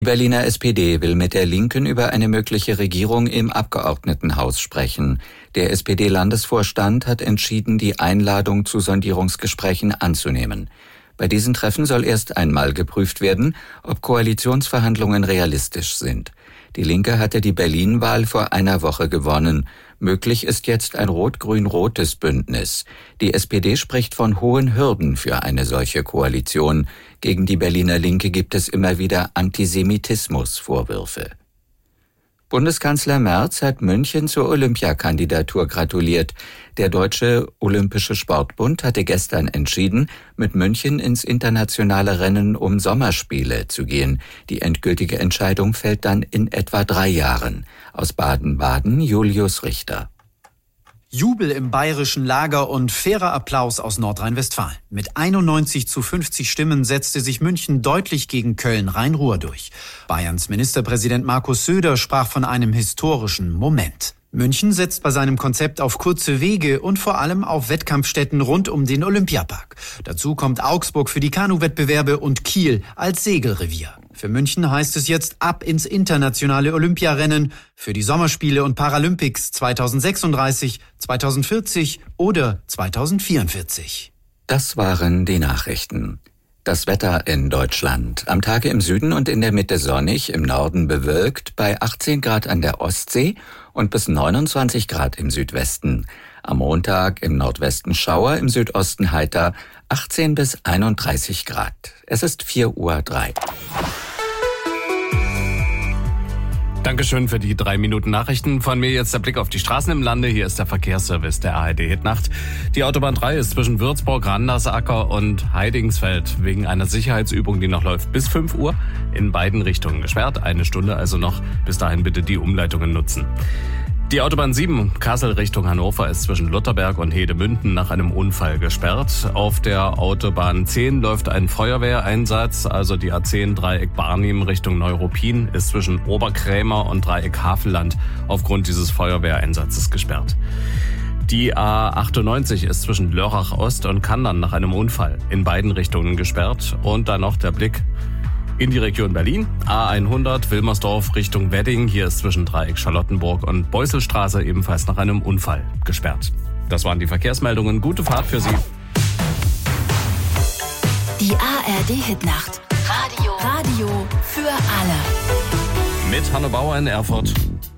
Die Berliner SPD will mit der Linken über eine mögliche Regierung im Abgeordnetenhaus sprechen. Der SPD-Landesvorstand hat entschieden, die Einladung zu Sondierungsgesprächen anzunehmen. Bei diesen Treffen soll erst einmal geprüft werden, ob Koalitionsverhandlungen realistisch sind. Die Linke hatte die Berlin-Wahl vor einer Woche gewonnen. Möglich ist jetzt ein rot-grün-rotes Bündnis. Die SPD spricht von hohen Hürden für eine solche Koalition. Gegen die Berliner Linke gibt es immer wieder Antisemitismusvorwürfe. Bundeskanzler Merz hat München zur Olympiakandidatur gratuliert. Der Deutsche Olympische Sportbund hatte gestern entschieden, mit München ins internationale Rennen um Sommerspiele zu gehen. Die endgültige Entscheidung fällt dann in etwa 3 Jahren. Aus Baden-Baden Julius Richter. Jubel im bayerischen Lager und fairer Applaus aus Nordrhein-Westfalen. Mit 91:50 Stimmen setzte sich München deutlich gegen Köln-Rhein-Ruhr durch. Bayerns Ministerpräsident Markus Söder sprach von einem historischen Moment. München setzt bei seinem Konzept auf kurze Wege und vor allem auf Wettkampfstätten rund um den Olympiapark. Dazu kommt Augsburg für die Kanuwettbewerbe und Kiel als Segelrevier. Für München heißt es jetzt ab ins internationale Olympiarennen für die Sommerspiele und Paralympics 2036, 2040 oder 2044. Das waren die Nachrichten. Das Wetter in Deutschland. Am Tage im Süden und in der Mitte sonnig, im Norden bewölkt, bei 18 Grad an der Ostsee und bis 29 Grad im Südwesten. Am Montag im Nordwesten Schauer, im Südosten heiter, 18 bis 31 Grad. Es ist 4:03 Uhr. Dankeschön für die 3 Minuten Nachrichten. Von mir jetzt der Blick auf die Straßen im Lande. Hier ist der Verkehrsservice der ARD Hitnacht. Die Autobahn 3 ist zwischen Würzburg, Randersacker und Heidingsfeld wegen einer Sicherheitsübung, die noch läuft, bis 5 Uhr in beiden Richtungen gesperrt. 1 Stunde also noch. Bis dahin bitte die Umleitungen nutzen. Die Autobahn 7, Kassel Richtung Hannover, ist zwischen Lutherberg und Hedemünden nach einem Unfall gesperrt. Auf der Autobahn 10 läuft ein Feuerwehreinsatz, also die A10 Dreieck Barnim Richtung Neuruppin ist zwischen Oberkrämer und Dreieck Havelland aufgrund dieses Feuerwehreinsatzes gesperrt. Die A98 ist zwischen Lörrach Ost und Kandern nach einem Unfall in beiden Richtungen gesperrt. Und dann noch der Blick in die Region Berlin, A100 Wilmersdorf Richtung Wedding. Hier ist zwischen Dreieck Charlottenburg und Beuselstraße ebenfalls nach einem Unfall gesperrt. Das waren die Verkehrsmeldungen. Gute Fahrt für Sie. Die ARD Hitnacht. Radio für alle. Mit Hanno Bauer in Erfurt.